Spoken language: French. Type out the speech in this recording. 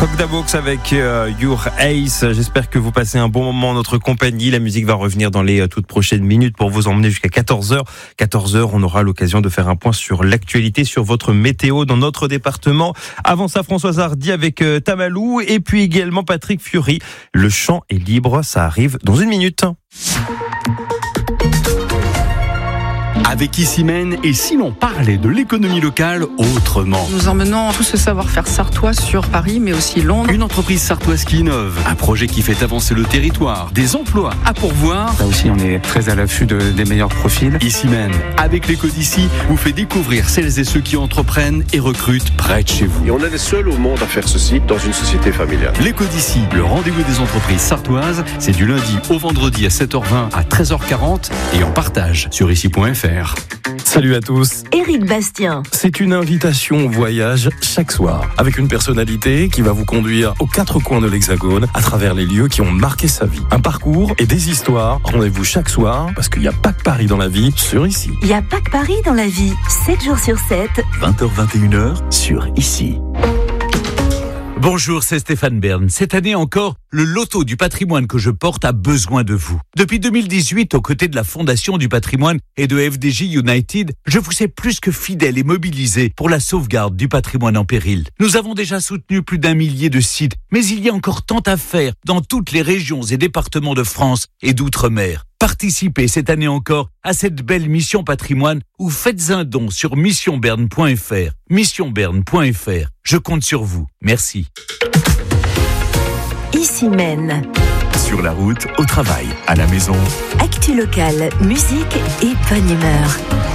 Coq d'Avox avec Your Ace. J'espère que vous passez un bon moment en notre compagnie. La musique va revenir dans les toutes prochaines minutes pour vous emmener jusqu'à 14h. 14h, on aura l'occasion de faire un point sur l'actualité, sur votre météo dans notre département. Avant ça, Françoise Hardy avec Tamalou et puis également Patrick Fiori. Le chant est libre, ça arrive dans une minute. Avec Ici-Men, et si l'on parlait de l'économie locale autrement? Nous emmenons tout ce savoir-faire sartois sur Paris, mais aussi Londres. Une entreprise sartoise qui innove, un projet qui fait avancer le territoire, des emplois à pourvoir. Là aussi, on est très à l'affût des meilleurs profils. Ici-Men, avec l'éco d'ici, vous fait découvrir celles et ceux qui entreprennent et recrutent près de chez vous. Et on est les seuls au monde à faire ceci dans une société familiale. L'éco d'ici, le rendez-vous des entreprises sartoises, c'est du lundi au vendredi à 7h20 à 13h40 et en partage sur ici.fr. Salut à tous. Éric Bastien. C'est une invitation au voyage chaque soir, avec une personnalité qui va vous conduire aux quatre coins de l'Hexagone, à travers les lieux qui ont marqué sa vie. Un parcours et des histoires. Rendez-vous chaque soir, parce qu'il n'y a pas que Paris dans la vie, sur Ici. Il n'y a pas que Paris dans la vie. 7 jours sur 7. 20h-21h sur Ici. Bonjour, c'est Stéphane Bern. Cette année encore, le loto du patrimoine que je porte a besoin de vous. Depuis 2018, aux côtés de la Fondation du patrimoine et de FDJ United, je vous ai plus que fidèle et mobilisé pour la sauvegarde du patrimoine en péril. Nous avons déjà soutenu plus d'1 millier de sites, mais il y a encore tant à faire dans toutes les régions et départements de France et d'outre-mer. Participez cette année encore à cette belle mission patrimoine ou faites un don sur missionberne.fr. Missionberne.fr. Je compte sur vous. Merci. Ici-Men. Sur la route, au travail, à la maison. Actu locale, musique et bonne humeur.